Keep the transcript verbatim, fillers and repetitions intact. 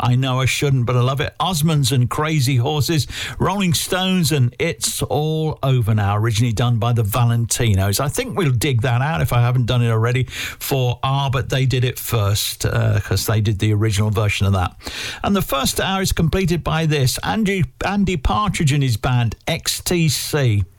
I Know I Shouldn't, But I Love It. Osmonds and Crazy Horses. Rolling Stones and It's All Over Now, originally done by the Valentinos. I think we'll dig that out if I haven't done it already for R, but they did it first because uh, they did the original version of that. And the first hour is completed by this. Andy, Andy Partridge and his band X T C.